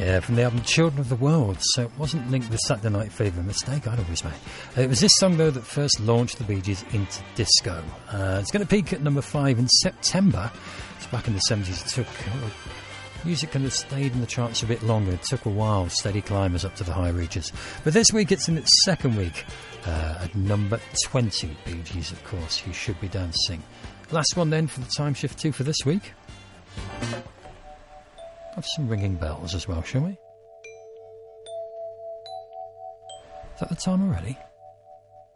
Yeah, from the album Children of the World, so it wasn't linked with Saturday Night Fever, a mistake I'd always made. It was this song, though, that first launched the Bee Gees into disco. It's going to peak at number 5 in September. It's back in the 70s. It took... music kind of stayed in the charts a bit longer. It took a while, steady climbers up to the high reaches. But this week it's in its second week at number 20. Bee Gees, of course, You Should Be Dancing. Last one then for the Time Shift 2 for this week. Have some ringing bells as well, shall we? Is that the time already?